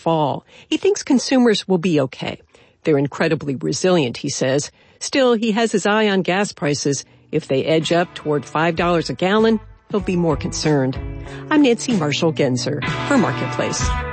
fall. He thinks consumers will be okay. They're incredibly resilient, he says. Still, he has his eye on gas prices. If they edge up toward $5 a gallon, he'll be more concerned. I'm Nancy Marshall Genzer for Marketplace.